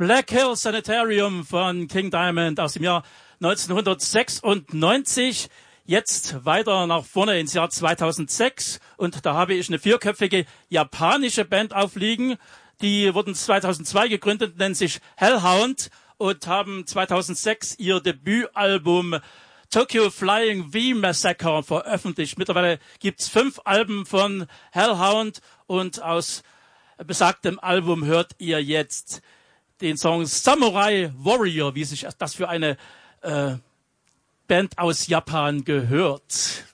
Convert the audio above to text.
Black Hill Sanitarium von King Diamond aus dem Jahr 1996. Jetzt weiter nach vorne ins Jahr 2006 und da habe ich eine vierköpfige japanische Band aufliegen. Die wurden 2002 gegründet, nennen sich Hellhound und haben 2006 ihr Debütalbum Tokyo Flying V Massacre veröffentlicht. Mittlerweile gibt's 5 Alben von Hellhound und aus besagtem Album hört ihr jetzt den Song Samurai Warrior, wie sich das für eine Band aus Japan gehört.